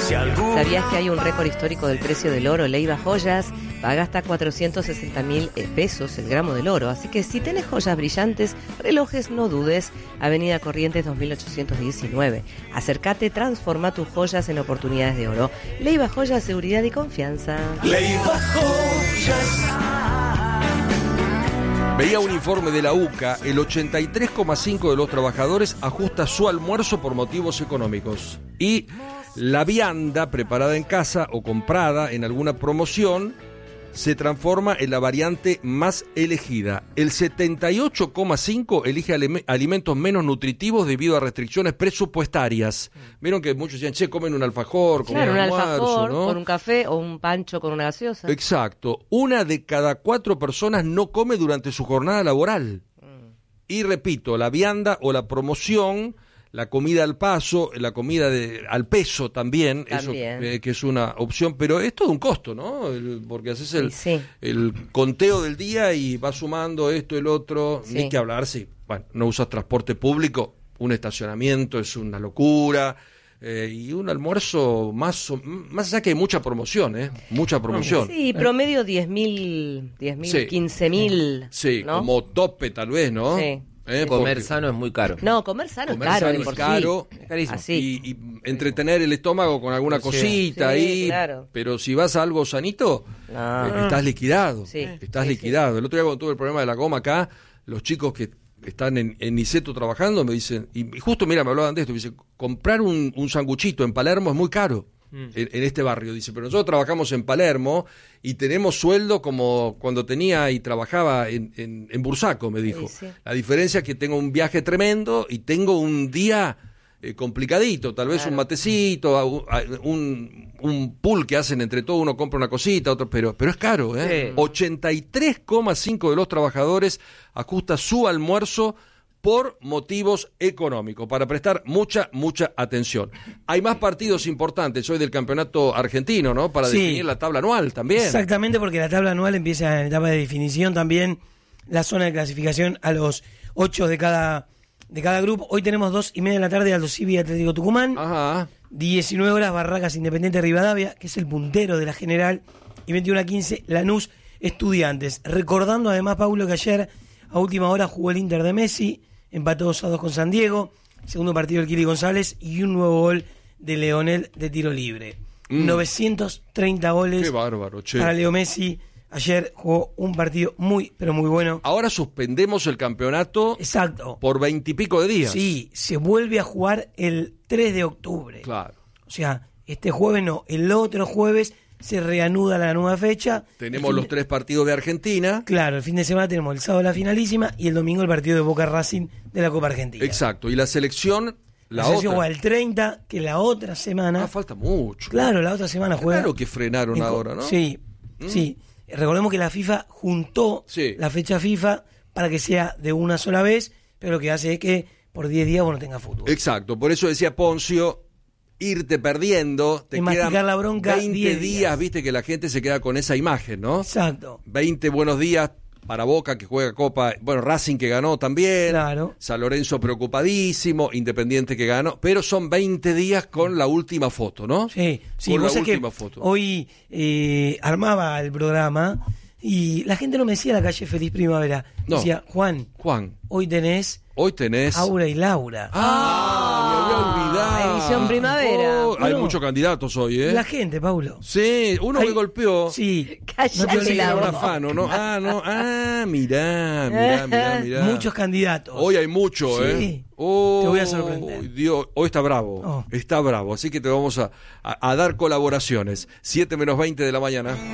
¿Sabías que hay un récord histórico del precio del oro? Leiva Joyas paga hasta 460.000 pesos el gramo del oro. Así que si tenés joyas brillantes, relojes, no dudes. Avenida Corrientes 2819. Acércate, transforma tus joyas en oportunidades de oro. Leiva Joyas, seguridad y confianza. Leiva Joyas. Veía un informe de la UCA, el 83,5% de los trabajadores ajusta su almuerzo por motivos económicos. Y la vianda preparada en casa o comprada en alguna promoción se transforma en la variante más elegida. El 78,5% elige alimentos menos nutritivos debido a restricciones presupuestarias. Vieron que muchos decían, che, comen un alfajor, comen un almuerzo, alfajor, ¿no? Con un café o un pancho con una gaseosa. Exacto. 1 de cada 4 personas no come durante su jornada laboral. Y repito, la vianda o la promoción, la comida al paso, la comida al peso también. Eso que es una opción, pero es todo un costo, ¿no? Porque haces el conteo del día y vas sumando esto, el otro, ni que hablar, bueno, no usas transporte público, un estacionamiento es una locura, y un almuerzo más allá que hay mucha promoción, mucha promoción. Sí, promedio 10.000, 15.000. Sí, ¿no? como tope tal vez, ¿no? Sí. Comer sano es muy caro. No, comer sano es caro. Es caro. Es carísimo. Y entretener el estómago con alguna cosita ahí. Claro. Pero si vas a algo sanito, estás liquidado. Sí, estás liquidado. El otro día cuando tuve el problema de la goma acá, los chicos que están en Niceto trabajando me dicen, y justo mira, me hablaban de esto, me dicen, comprar un sanguchito en Palermo es muy caro. En este barrio, dice, pero nosotros trabajamos en Palermo y tenemos sueldo como cuando tenía y trabajaba en Bursaco, me dijo. Sí. La diferencia es que tengo un viaje tremendo y tengo un día complicadito, tal vez un matecito, un pool que hacen entre todos, uno compra una cosita, otro, pero es caro, ¿eh? Sí. 83,5% de los trabajadores ajusta su almuerzo por motivos económicos, para prestar mucha atención. Hay más partidos importantes hoy del campeonato argentino, ¿no? Para definir la tabla anual también. Exactamente, porque la tabla anual empieza en etapa de definición también, la zona de clasificación a los 8 de cada grupo. Hoy tenemos 2:30 de la tarde Aldo Civi Atlético Tucumán. Ajá. 19 horas Barracas Independiente Rivadavia, que es el puntero de la general, y 21:15 Lanús Estudiantes. Recordando además, Paulo, que ayer a última hora jugó el Inter de Messi, empató 2-2 con San Diego, segundo partido del Kili González y un nuevo gol de Leonel de tiro libre. 930 goles. Qué bárbaro, che. Para Leo Messi. Ayer jugó un partido muy, pero muy bueno. Ahora suspendemos el campeonato. Exacto. Por 20 y pico de días. Sí, se vuelve a jugar el 3 de octubre. Claro. O sea, este jueves no, el otro jueves se reanuda la nueva fecha. Tenemos los 3 partidos de Argentina. Claro, el fin de semana tenemos el sábado la finalísima y el domingo el partido de Boca Racing de la Copa Argentina. Exacto, y la selección, la selección juega el 30, que la otra semana... falta mucho. Claro, la otra semana juega... Claro que frenaron ahora, ¿no? Sí, sí. Recordemos que la FIFA juntó la fecha FIFA para que sea de una sola vez, pero lo que hace es que por 10 días vos no tengas fútbol. Exacto, por eso decía Poncio, irte perdiendo, te quedan la bronca 20 días, viste que la gente se queda con esa imagen, ¿no? Exacto. 20 buenos días para Boca, que juega Copa, bueno, Racing que ganó también, claro. San Lorenzo preocupadísimo, Independiente que ganó, pero son 20 días con la última foto, ¿no? Sí, con vos la última foto. Hoy armaba el programa y la gente no me decía la calle Feliz Primavera, decía, Juan, hoy tenés Aura y Laura. Me había olvidado. Edición primavera. Hay muchos candidatos hoy, ¿eh? La gente, Paulo. Sí, uno me golpeó. Sí. Cállate la boca. Afano, ¿no? Mirá. Muchos candidatos. Hoy hay mucho, ¿eh? Sí. Te voy a sorprender. Dios, hoy está bravo. Está bravo, así que te vamos a dar colaboraciones. 7 menos 20 de la mañana.